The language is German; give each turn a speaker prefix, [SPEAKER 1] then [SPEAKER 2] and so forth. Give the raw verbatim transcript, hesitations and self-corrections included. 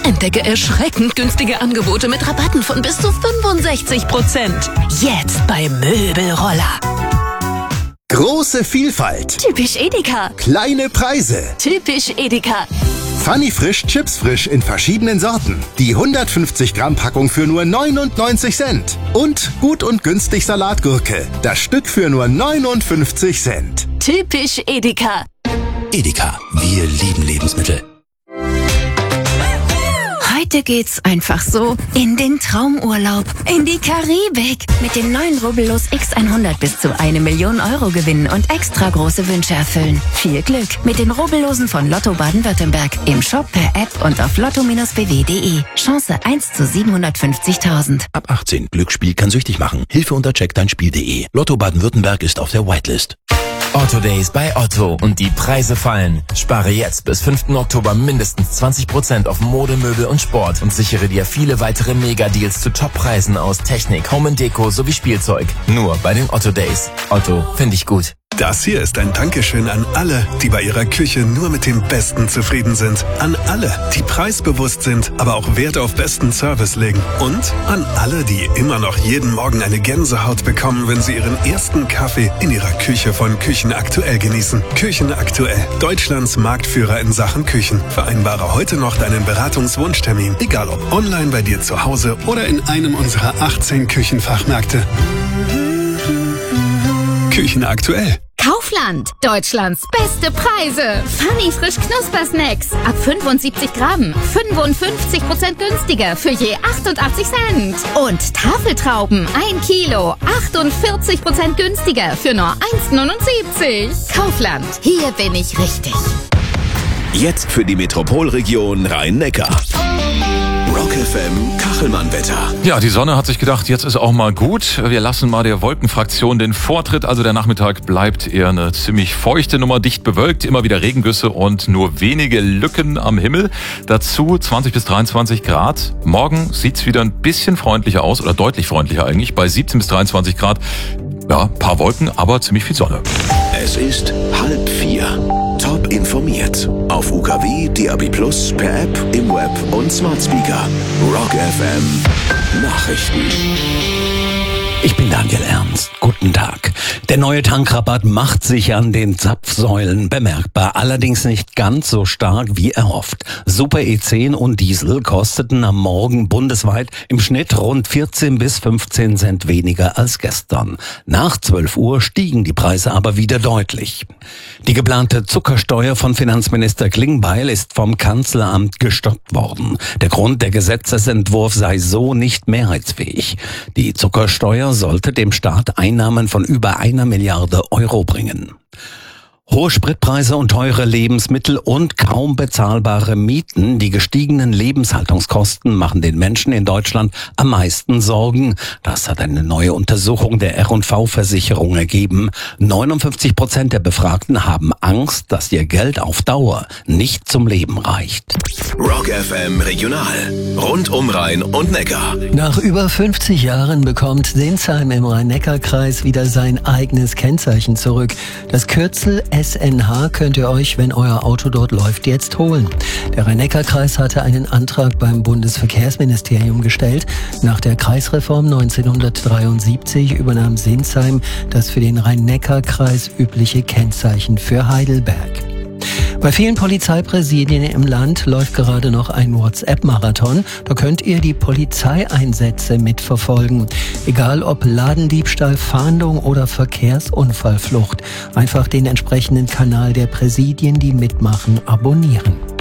[SPEAKER 1] Entdecke erschreckend günstige Angebote mit Rabatten von bis zu fünfundsechzig Prozent. Jetzt bei Möbelroller.
[SPEAKER 2] Große Vielfalt.
[SPEAKER 1] Typisch Edeka.
[SPEAKER 2] Kleine Preise.
[SPEAKER 1] Typisch Edeka.
[SPEAKER 2] Funny Frisch Chips Frisch in verschiedenen Sorten. Die hundertfünfzig Gramm Packung für nur neunundneunzig Cent. Und gut und günstig Salatgurke. Das Stück für nur neunundfünfzig Cent.
[SPEAKER 1] Typisch Edeka.
[SPEAKER 3] Edeka, wir lieben Lebensmittel.
[SPEAKER 4] Heute geht's einfach so in den Traumurlaub, in die Karibik. Mit den neuen Rubbellos X hundert bis zu eine Million Euro gewinnen und extra große Wünsche erfüllen. Viel Glück mit den Rubbellosen von Lotto Baden-Württemberg. Im Shop, per App und auf lotto Bindestrich b w punkt de. Chance eins zu siebenhundertfünfzigtausend.
[SPEAKER 3] Ab achtzehn. Glücksspiel kann süchtig machen. Hilfe unter check dein Spiel punkt de. Lotto Baden-Württemberg ist auf der Whitelist.
[SPEAKER 5] Otto Days bei Otto und die Preise fallen. Spare jetzt bis fünften Oktober mindestens zwanzig Prozent auf Mode, Möbel und Sport und sichere dir viele weitere Mega-Deals zu Top-Preisen aus Technik, Home and Deko sowie Spielzeug. Nur bei den Otto Days. Otto, finde ich gut.
[SPEAKER 6] Das hier ist ein Dankeschön an alle, die bei ihrer Küche nur mit dem Besten zufrieden sind. An alle, die preisbewusst sind, aber auch Wert auf besten Service legen. Und an alle, die immer noch jeden Morgen eine Gänsehaut bekommen, wenn sie ihren ersten Kaffee in ihrer Küche von Küchen aktuell genießen. Küchen aktuell, Deutschlands Marktführer in Sachen Küchen. Vereinbare heute noch deinen Beratungswunschtermin, egal ob online bei dir zu Hause oder in einem unserer achtzehn Küchenfachmärkte. Küchen aktuell.
[SPEAKER 7] Kaufland, Deutschlands beste Preise. Funny Frisch Knuspersnacks. Ab fünfundsiebzig Gramm. fünfundfünfzig Prozent günstiger für je achtundachtzig Cent. Und Tafeltrauben, ein Kilo. achtundvierzig Prozent günstiger für nur eins neunundsiebzig. Kaufland, hier bin ich richtig.
[SPEAKER 8] Jetzt für die Metropolregion Rhein-Neckar. Rock F M Kachelmann-Wetter.
[SPEAKER 9] Ja, die Sonne hat sich gedacht, jetzt ist auch mal gut. Wir lassen mal der Wolkenfraktion den Vortritt. Also der Nachmittag bleibt eher eine ziemlich feuchte Nummer, dicht bewölkt, immer wieder Regengüsse und nur wenige Lücken am Himmel. Dazu zwanzig bis dreiundzwanzig Grad. Morgen sieht's wieder ein bisschen freundlicher aus oder deutlich freundlicher eigentlich. Bei siebzehn bis dreiundzwanzig Grad. Ja, paar Wolken, aber ziemlich viel Sonne.
[SPEAKER 8] Es ist halb vier. Top informiert. Auf U K W, D A B Plus, per App, im Web und Smart Speaker. Rock F M Nachrichten.
[SPEAKER 3] Ich bin Daniel Ernst. Guten Tag. Der neue Tankrabatt macht sich an den Zapfsäulen bemerkbar, allerdings nicht ganz so stark wie erhofft. Super E zehn und Diesel kosteten am Morgen bundesweit im Schnitt rund vierzehn bis fünfzehn Cent weniger als gestern. Nach zwölf Uhr stiegen die Preise aber wieder deutlich. Die geplante Zuckersteuer von Finanzminister Klingbeil ist vom Kanzleramt gestoppt worden. Der Grund, der Gesetzesentwurf sei so nicht mehrheitsfähig. Die Zuckersteuer sollte dem Staat Einnahmen von über einer Milliarde Euro bringen. Hohe Spritpreise und teure Lebensmittel und kaum bezahlbare Mieten, die gestiegenen Lebenshaltungskosten machen den Menschen in Deutschland am meisten Sorgen. Das hat eine neue Untersuchung der R und V-Versicherung ergeben. neunundfünfzig Prozent der Befragten haben Angst, dass ihr Geld auf Dauer nicht zum Leben reicht.
[SPEAKER 8] Rock F M Regional. Rund um Rhein und Neckar.
[SPEAKER 10] Nach über fünfzig Jahren bekommt Sinsheim im Rhein-Neckar-Kreis wieder sein eigenes Kennzeichen zurück. Das Kürzel S N H könnt ihr euch, wenn euer Auto dort läuft, jetzt holen. Der Rhein-Neckar-Kreis hatte einen Antrag beim Bundesverkehrsministerium gestellt. Nach der Kreisreform neunzehnhundertdreiundsiebzig übernahm Sinsheim das für den Rhein-Neckar-Kreis übliche Kennzeichen für Heidelberg. Bei vielen Polizeipräsidien im Land läuft gerade noch ein WhatsApp-Marathon. Da könnt ihr die Polizeieinsätze mitverfolgen. Egal ob Ladendiebstahl, Fahndung oder Verkehrsunfallflucht. Einfach den entsprechenden Kanal der Präsidien, die mitmachen, abonnieren.